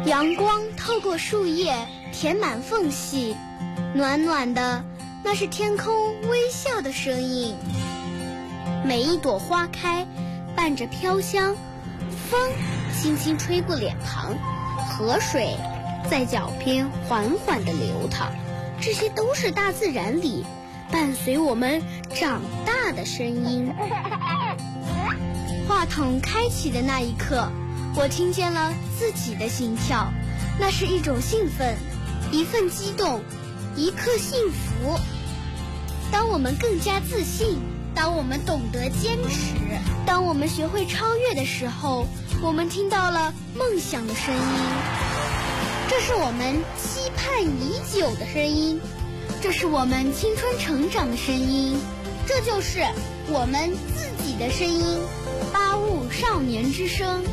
阳光透过树叶填满缝隙，暖暖的，那是天空微笑的声音。每一朵花开，伴着飘香，风轻轻吹过脸庞，河水在脚边缓缓地流淌，这些都是大自然里伴随我们长大的声音。话筒开启的那一刻，我听见了自己的心跳，那是一种兴奋，一份激动，一刻幸福。当我们更加自信，当我们懂得坚持，当我们学会超越的时候，我们听到了梦想的声音。这是我们期盼已久的声音，这是我们青春成长的声音，这就是我们自己的声音。85少年之声。